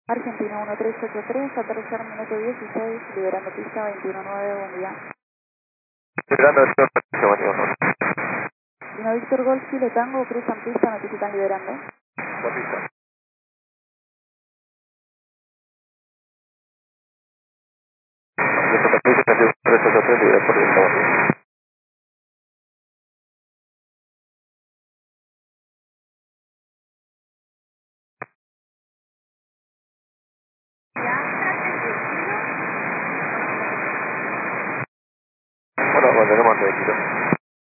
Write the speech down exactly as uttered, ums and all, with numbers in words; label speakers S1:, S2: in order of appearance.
S1: Argentina uno tres ocho tres, aterrizar minuto dieciséis, liberando pista veintiuno nueve, buen día.
S2: Liberando el pista veintiuno.
S1: Lima Víctor Golf, Chile Tango, cruzan pista, notifican liberando.
S2: La pista. Listo, pista, tres ocho tres, libera por pista veintiuno. Bueno, mantenemos el kilo.